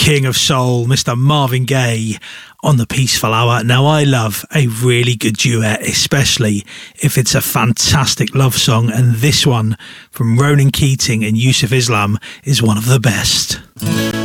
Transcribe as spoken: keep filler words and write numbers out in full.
king of soul, Mister Marvin Gaye, on the Peaceful Hour. Now, I love a really good duet, especially if it's a fantastic love song, and this one from Ronan Keating and Yusuf Islam is one of the best.